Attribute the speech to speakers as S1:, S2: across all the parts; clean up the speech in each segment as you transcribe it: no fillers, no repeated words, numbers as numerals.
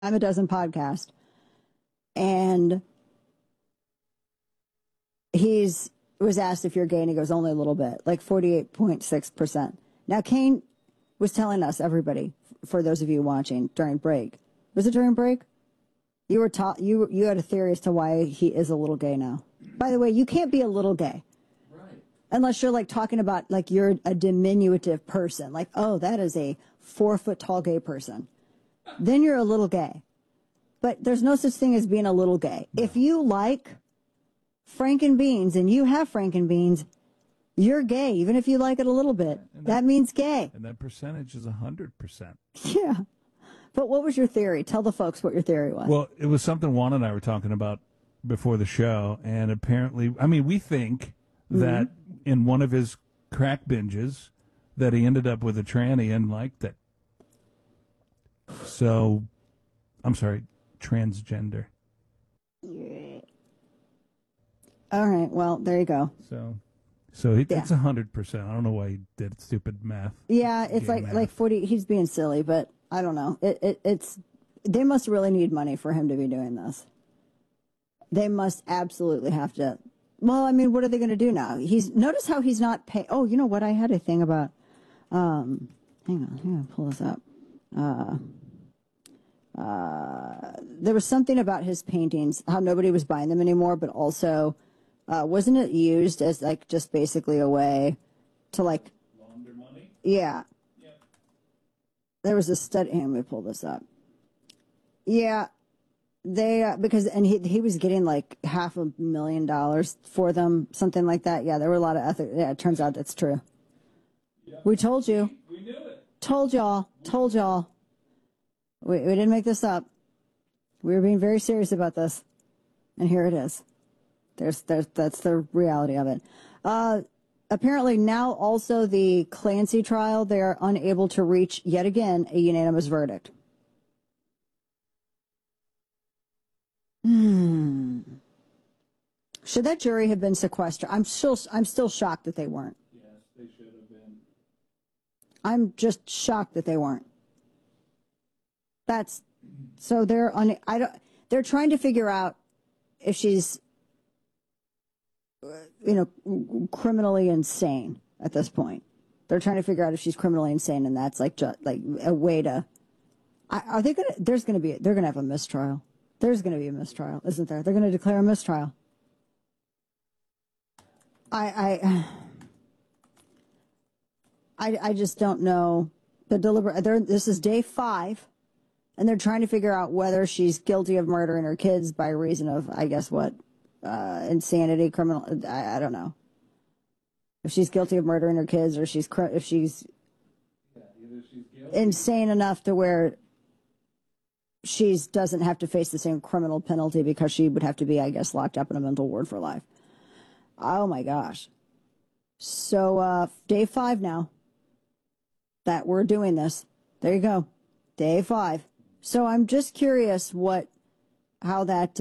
S1: I'm a Dozen podcast, and he's was asked if you're gay, and he goes, only a little bit, like 48.6%. Now, Kane was telling us, everybody, for those of you watching during break, was it during break? You were taught you had a theory as to why he is a little gay now. By the way, you can't be a little gay.
S2: Right.
S1: Unless you're like talking about like you're a diminutive person, like, oh, that is a 4-foot tall gay person. Then you're a little gay. But there's no such thing as being a little gay. No. If you like Frankenbeans and you have Frankenbeans, you're gay, even if you like it a little bit. That means gay.
S2: And that percentage is 100%.
S1: Yeah. But what was your theory? Tell the folks what your theory was.
S2: Well, it was something Juan and I were talking about before the show, and apparently, I mean, we think that in one of his crack binges that he ended up with a tranny and liked it. So, I'm sorry, transgender.
S1: All right, well, there you go.
S2: So it's 100%. I don't know why he did stupid math.
S1: Yeah, it's like 40. He's being silly, but I don't know. It's they must really need money for him to be doing this. They must absolutely have to. Well, I mean, what are they going to do now? Notice how he's not paying. Oh, you know what? I had a thing about. Hang on, pull this up. There was something about his paintings, how nobody was buying them anymore, but also, wasn't it used as like just basically a way to like
S2: launder money?
S1: Yeah.
S2: Yep.
S1: There was a study. Let me pull this up. Yeah, they because he was getting like $500,000 for them, something like that. Yeah, there were a lot of ethics. Yeah, it turns out that's true. Yep. We told you.
S2: We knew it.
S1: Told y'all. We didn't make this up. We were being very serious about this, and here it is. That's the reality of it. Apparently now also the Clancy trial, they are unable to reach yet again a unanimous verdict. Should that jury have been sequestered? I'm still shocked that they weren't.
S2: Yes, they should have been.
S1: I'm just shocked that they weren't. That's so they're trying to figure out if she's criminally insane at this point. They're trying to figure out if she's criminally insane, and that's like just like a way to. Are they gonna? They're gonna have a mistrial. There's gonna be a mistrial, isn't there? They're gonna declare a mistrial. I just don't know the deliberate. This is day 5, and they're trying to figure out whether she's guilty of murdering her kids by reason of, I guess, what. Insanity, criminal. I don't know if she's guilty of murdering her kids or if she's insane enough to where she doesn't have to face the same criminal penalty because she would have to be, I guess, locked up in a mental ward for life. Oh my gosh! So day 5 now that we're doing this. There you go, day 5. So I'm just curious how that.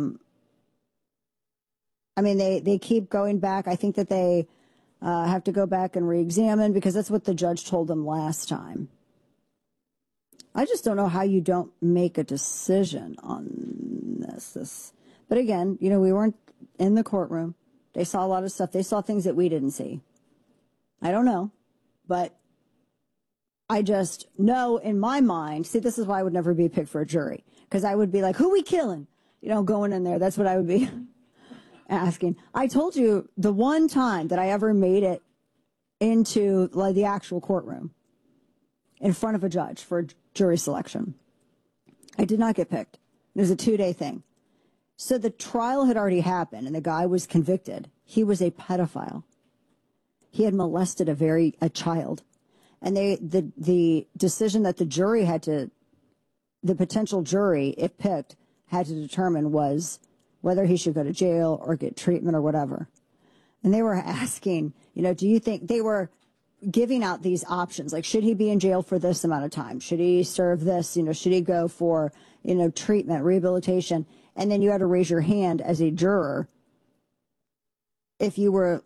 S1: I mean, they keep going back. I think that they have to go back and re-examine because that's what the judge told them last time. I just don't know how you don't make a decision on this. But again, we weren't in the courtroom. They saw a lot of stuff. They saw things that we didn't see. I don't know. But I just know in my mind, see, this is why I would never be picked for a jury. Because I would be like, who we killing? Going in there. That's what I would be asking. I told you the one time that I ever made it into like the actual courtroom in front of a judge for jury selection. I did not get picked. It was a 2-day thing. So the trial had already happened and the guy was convicted. He was a pedophile. He had molested a child. And the decision that the jury the potential jury, if picked, had to determine was whether he should go to jail or get treatment or whatever. And they were asking, do you think they were giving out these options? Like, should he be in jail for this amount of time? Should he serve this? Should he go for, treatment, rehabilitation? And then you had to raise your hand as a juror if you were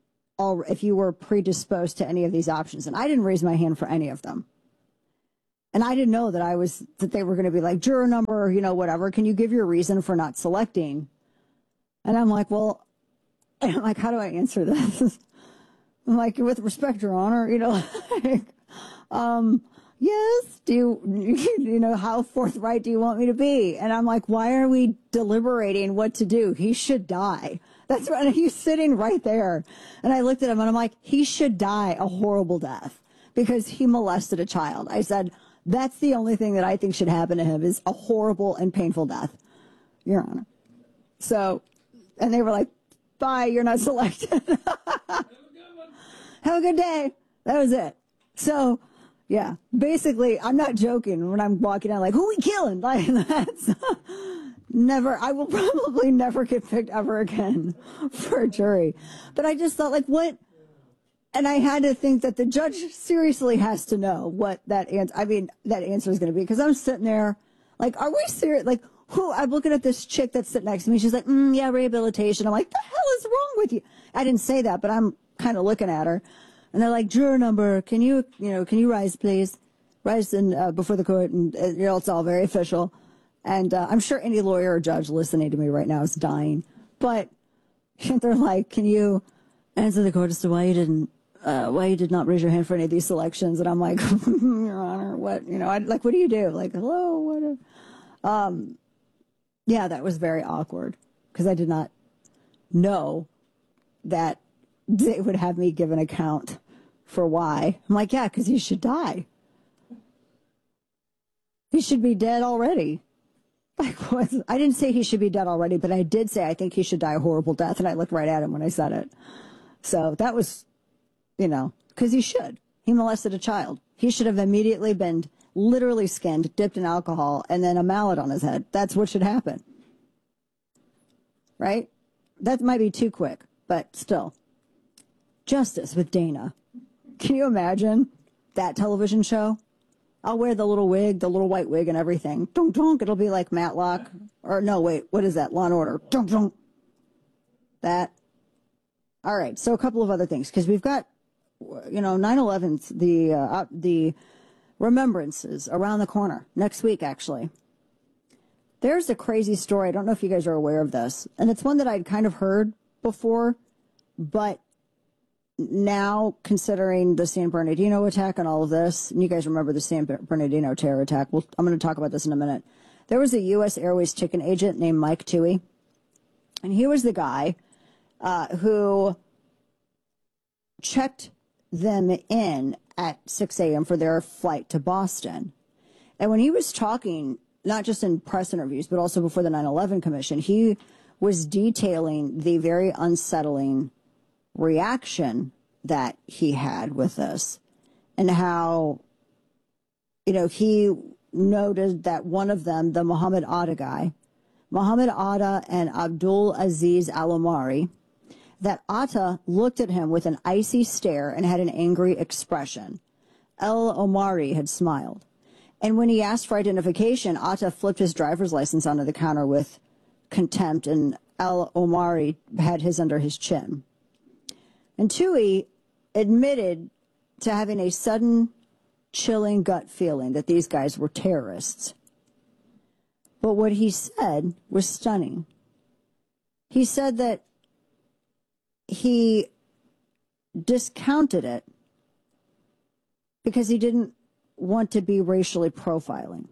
S1: predisposed to any of these options. And I didn't raise my hand for any of them. And I didn't know that they were going to be like, juror number, whatever. Can you give your reason for not selecting? And I'm like, how do I answer this? I'm like, with respect, Your Honor, yes, how forthright do you want me to be? And I'm like, why are we deliberating what to do? He should die. That's right. He's sitting right there. And I looked at him and I'm like, he should die a horrible death because he molested a child. I said, that's the only thing that I think should happen to him is a horrible and painful death, Your Honor. So, and they were like, bye, you're not selected. Have a good day. That was it. So, yeah, basically, I'm not joking when I'm walking out like, who we killing? Like, that's never, I will probably never get picked ever again for a jury. But I just thought, like, what? And I had to think that the judge seriously has to know what that answer is going to be. Because I'm sitting there, like, are we serious? Like, I'm looking at this chick that's sitting next to me. She's like, yeah, rehabilitation. I'm like, the hell is wrong with you? I didn't say that, but I'm kind of looking at her. And they're like, juror number, can you rise, please? Rise before the court. And, it's all very official. And I'm sure any lawyer or judge listening to me right now is dying. But they're like, can you answer the court as to why you did not raise your hand for any of these selections? And I'm like, Your Honor, what? What do you do? Like, hello, what? Yeah, that was very awkward because I did not know that they would have me give an account for why. I'm like, yeah, because he should die. He should be dead already. Like, I didn't say he should be dead already, but I did say I think he should die a horrible death, and I looked right at him when I said it. So that was, because he should. He molested a child. He should have immediately been literally skinned, dipped in alcohol, and then a mallet on his head. That's what should happen. Right? That might be too quick, but still. Justice with Dana. Can you imagine that television show? I'll wear the little wig, the little white wig and everything. Dunk, dunk. It'll be like Matlock. Or no, wait, what is that? Law and Order. Dunk, dunk. That. All right, so a couple of other things. Because we've got, 9/11's, the remembrances around the corner. Next week, actually. There's a crazy story. I don't know if you guys are aware of this. And it's one that I'd kind of heard before. But now, considering the San Bernardino attack and all of this, and you guys remember the San Bernardino terror attack. Well, I'm going to talk about this in a minute. There was a U.S. Airways ticket agent named Mike Toohey. And he was the guy who checked them in at 6 a.m. for their flight to Boston. And when he was talking, not just in press interviews, but also before the 9/11 Commission, he was detailing the very unsettling reaction that he had with this and how, he noted that one of them, the Mohammed Atta guy, Mohammed Atta and Abdul Aziz Al-Omari, that Atta looked at him with an icy stare and had an angry expression. Al-Omari had smiled. And when he asked for identification, Atta flipped his driver's license onto the counter with contempt, and Al-Omari had his under his chin. And Toohey admitted to having a sudden, chilling gut feeling that these guys were terrorists. But what he said was stunning. He said that he discounted it because he didn't want to be racially profiling.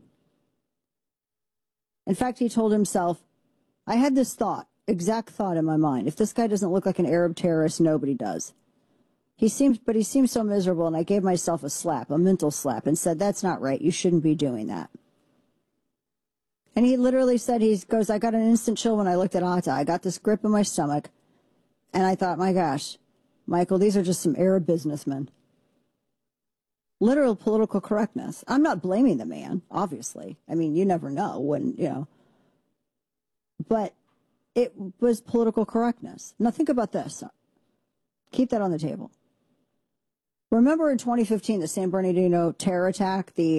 S1: In fact, he told himself, I had this exact thought in my mind. If this guy doesn't look like an Arab terrorist, nobody does. He seems so miserable, and I gave myself a mental slap, and said, that's not right. You shouldn't be doing that. And he literally said, I got an instant chill when I looked at Atta. I got this grip in my stomach, and I thought, my gosh, Michael, these are just some Arab businessmen. Literal political correctness. I'm not blaming the man, obviously. I mean, you never know when, But it was political correctness. Now think about this. Keep that on the table. Remember in 2015, the San Bernardino terror attack, the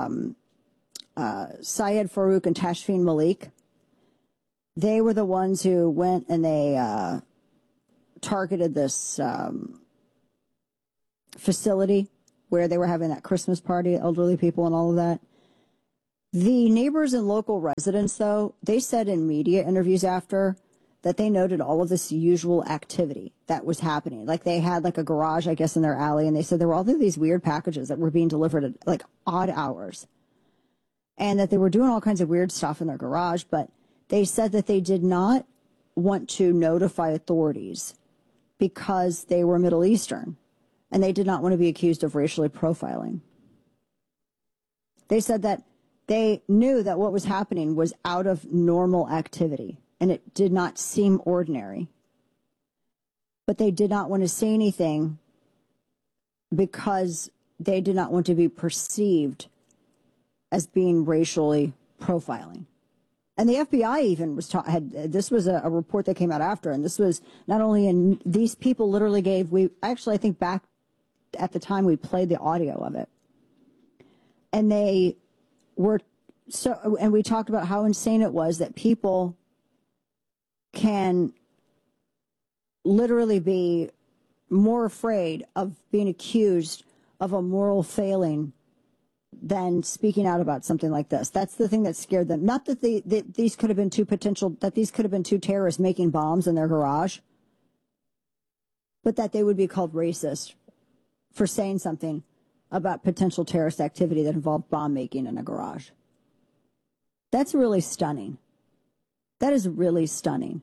S1: Syed Farouk and Tashfeen Malik? They were the ones who went and they targeted this facility where they were having that Christmas party, elderly people and all of that. The neighbors and local residents, though, they said in media interviews after that they noted all of this usual activity that was happening. Like they had like a garage, I guess, in their alley, and they said there were all of these weird packages that were being delivered at like odd hours. And that they were doing all kinds of weird stuff in their garage, but they said that they did not want to notify authorities because they were Middle Eastern, and they did not want to be accused of racially profiling. They said that they knew that what was happening was out of normal activity, and it did not seem ordinary. But they did not want to say anything because they did not want to be perceived as being racially profiling. And the FBI even was this was a report that came out after, and this was not only in, these people literally gave, I think back at the time we played the audio of it. And they were so, and we talked about how insane it was that people can literally be more afraid of being accused of a moral failing than speaking out about something like this. That's the thing that scared them. Not that these could have been two terrorists making bombs in their garage, but that they would be called racist for saying something about potential terrorist activity that involved bomb making in a garage. That's really stunning. That is really stunning.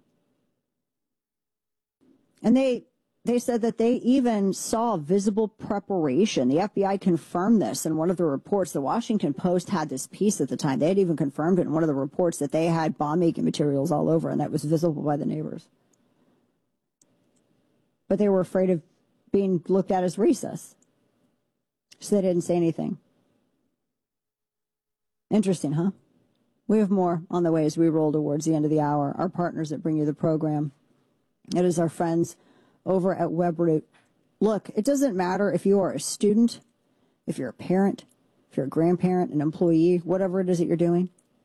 S1: And they said that they even saw visible preparation. The FBI confirmed this in one of the reports. The Washington Post had this piece at the time. They had even confirmed it in one of the reports that they had bomb-making materials all over, and that was visible by the neighbors. But they were afraid of being looked at as racist, so they didn't say anything. Interesting, huh? We have more on the way as we roll towards the end of the hour. Our partners that bring you the program. It is our friends over at WebRoot. Look, it doesn't matter if you are a student, if you're a parent, if you're a grandparent, an employee, whatever it is that you're doing.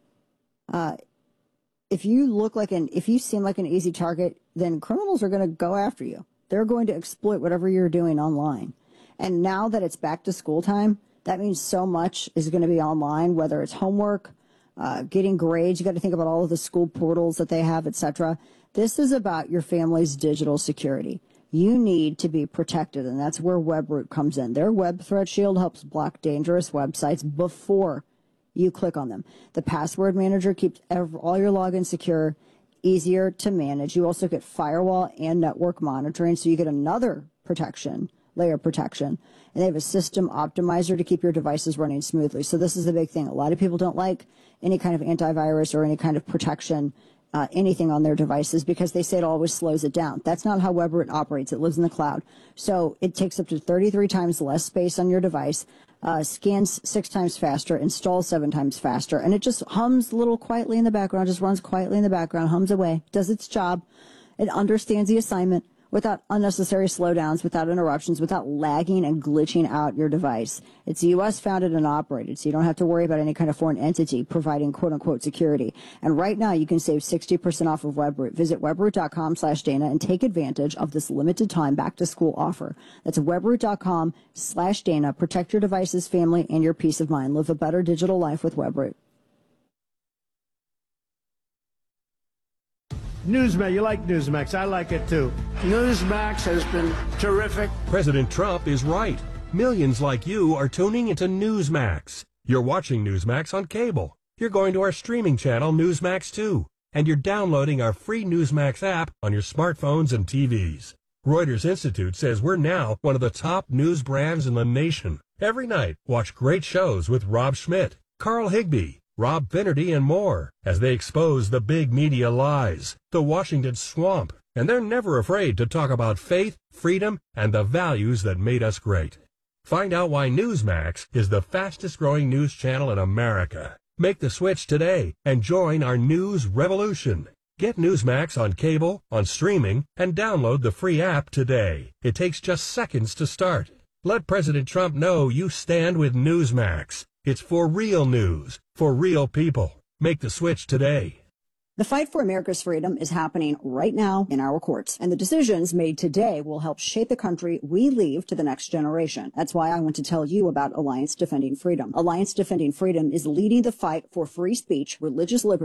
S1: If you seem like an easy target, then criminals are going to go after you. They're going to exploit whatever you're doing online. And now that it's back to school time, that means so much is going to be online, whether it's homework, getting grades. You got to think about all of the school portals that they have, etc. This is about your family's digital security. You need to be protected, and that's where WebRoot comes in. Their Web Threat Shield helps block dangerous websites before you click on them. The password manager keeps all your logins secure, easier to manage. You also get firewall and network monitoring, so you get another layer of protection. And they have a system optimizer to keep your devices running smoothly. So this is the big thing. A lot of people don't like any kind of antivirus or any kind of protection, anything on their devices, because they say it always slows it down. That's not how WebRoot operates. It lives in the cloud. So it takes up to 33 times less space on your device, scans 6 times faster, installs 7 times faster, and it just hums a little quietly in the background, just runs quietly in the background, hums away, does its job. It understands the assignment without unnecessary slowdowns, without interruptions, without lagging and glitching out your device. It's U.S. founded and operated, so you don't have to worry about any kind of foreign entity providing quote-unquote security. And right now, you can save 60% off of WebRoot. Visit webroot.com/Dana and take advantage of this limited time back-to-school offer. That's webroot.com/Dana. Protect your devices, family, and your peace of mind. Live a better digital life with WebRoot.
S3: Newsmax, you like Newsmax. I like it too. Newsmax has been terrific.
S4: President Trump is right. Millions like you are tuning into Newsmax. You're watching Newsmax on cable. You're going to our streaming channel, Newsmax 2. And you're downloading our free Newsmax app on your smartphones and TVs. Reuters Institute says we're now one of the top news brands in the nation. Every night, watch great shows with Rob Schmidt, Carl Higbie, Rob Finnerty, and more as they expose the big media lies, the Washington swamp, and they're never afraid to talk about faith, freedom, and the values that made us great. Find out why Newsmax is the fastest-growing news channel in America. Make the switch today and join our news revolution. Get Newsmax on cable, on streaming, and download the free app today. It takes just seconds to start. Let President Trump know you stand with Newsmax. It's for real news, for real people. Make the switch today.
S1: The fight for America's freedom is happening right now in our courts, and the decisions made today will help shape the country we leave to the next generation. That's why I want to tell you about Alliance Defending Freedom. Alliance Defending Freedom is leading the fight for free speech, religious liberty,